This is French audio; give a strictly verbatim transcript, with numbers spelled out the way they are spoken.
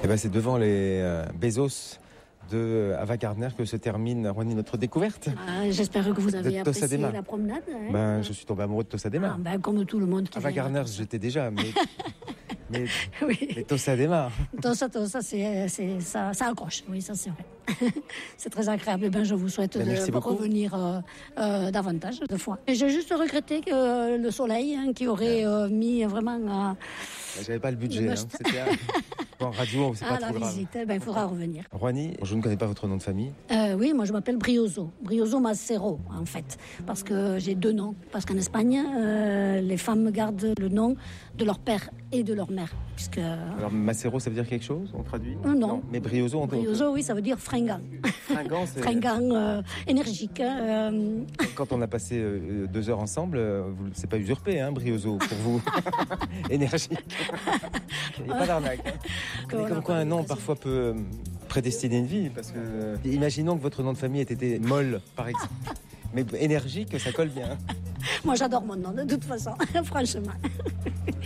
Eh ben, c'est devant les euh, Bezos de Ava Gardner que se termine, Rouhani, notre découverte. Ah, j'espère que vous avez De apprécié Tossadema. la promenade. Hein. Ben, je suis tombé amoureux de Tossadema. Ah, ben, comme tout le monde qui Ava vient. Gardner, j'étais déjà, mais, mais, Oui. mais Tossadema. Tossa, Tossa, c'est, c'est, ça, ça accroche. Oui, ça c'est vrai. C'est très agréable. Ben, je vous souhaite Ben, merci de beaucoup. revenir euh, euh, davantage de fois. Et j'ai juste regretté que euh, le soleil, hein, qui aurait euh, mis vraiment euh, J'avais pas le budget. Le Hein. must. C'était un- En radio, c'est à pas la trop grave. visite. Ben, il faudra revenir. Rouhani, je ne connais pas votre nom de famille. Euh, oui, moi je m'appelle Brioso, Brioso Macero en fait, parce que j'ai deux noms. Parce qu'en Espagne, euh, les femmes gardent le nom de leur père et de leur mère, puisque Alors, Macero, ça veut dire quelque chose? On traduit? Euh, non. Mais Brioso, on Brioso, oui, ça veut dire fringant, Fringant, c'est... fringant, euh, énergique. hein, euh, Quand on a passé euh, deux heures ensemble, euh, vous- c'est pas usurpé, hein, Brioso, pour vous. Énergique. Il n'y a pas d'arnaque. Hein. Mais Voilà, comme quoi un nom l'occasion. parfois peut euh, prédestiner une vie, parce que euh, imaginons que votre nom de famille ait été molle, par exemple. Mais énergique, ça colle bien. Moi j'adore mon nom de toute façon, franchement.